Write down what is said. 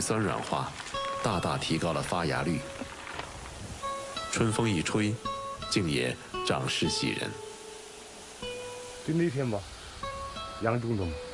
酸软化，大大提高了发芽率。春风一吹，竟也长势喜人。 就那天吧，杨种的嘛。